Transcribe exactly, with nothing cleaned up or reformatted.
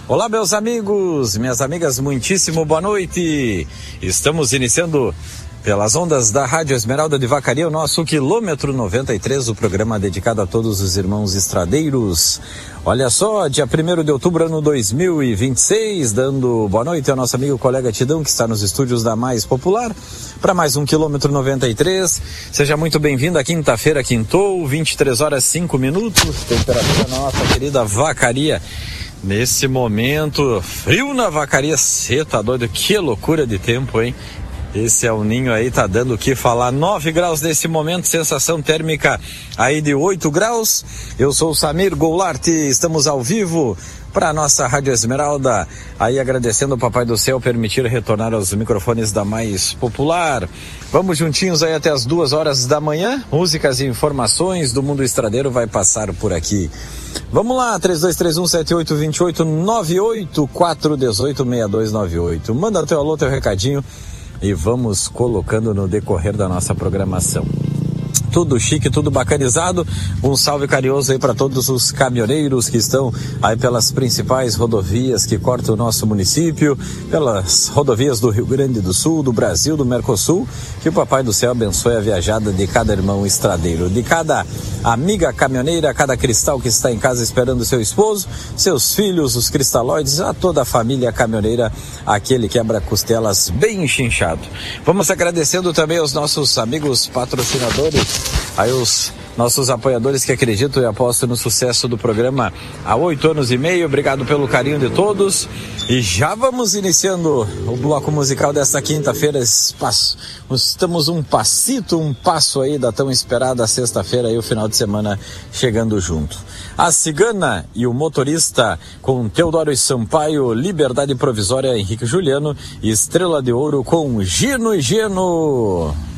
Olá, meus amigos, minhas amigas, muitíssimo boa noite. Estamos iniciando pelas ondas da Rádio Esmeralda de Vacaria, o nosso quilômetro noventa e três, o programa dedicado a todos os irmãos estradeiros. Olha só, dia primeiro de outubro, ano dois mil e vinte e seis, dando boa noite ao nosso amigo colega Tidão, que está nos estúdios da Mais Popular, para mais um quilômetro noventa e três. Seja muito bem-vindo à quinta-feira, quintou, vinte e três horas e cinco minutos, temperatura na nossa querida Vacaria. Nesse momento, frio na Vacaria, cê tá doido, que loucura de tempo, hein? Esse El Ninho aí tá dando o que falar, nove graus nesse momento, sensação térmica aí de oito graus. Eu sou o Samir Goulart, estamos ao vivo para a nossa Rádio Esmeralda, aí agradecendo ao Papai do Céu permitir retornar aos microfones da Mais Popular. Vamos juntinhos aí até as duas horas da manhã, músicas e informações do mundo estradeiro vai passar por aqui. Vamos lá, três dois três um sete oito dois oito nove oito quatro um oito seis dois nove oito. Manda teu alô, teu recadinho e vamos colocando no decorrer da nossa programação. Tudo chique, tudo bacanizado. Um salve carinhoso aí para todos os caminhoneiros que estão aí pelas principais rodovias que cortam o nosso município, pelas rodovias do Rio Grande do Sul, do Brasil, do Mercosul. Que o Papai do Céu abençoe a viajada de cada irmão estradeiro, de cada amiga caminhoneira, cada cristal que está em casa esperando seu esposo, seus filhos, os cristalóides, a toda a família caminhoneira, aquele quebra-costelas bem chinchado. Vamos agradecendo também aos nossos amigos patrocinadores, aí os nossos apoiadores que acreditam e apostam no sucesso do programa há oito anos e meio. Obrigado pelo carinho de todos. E já vamos iniciando o bloco musical desta quinta-feira. Estamos um passito, um passo aí da tão esperada sexta-feira e o final de semana chegando junto. A Cigana e o Motorista com Teodoro Sampaio, Liberdade Provisória Henrique Juliano e Estrela de Ouro com Gino e Geno.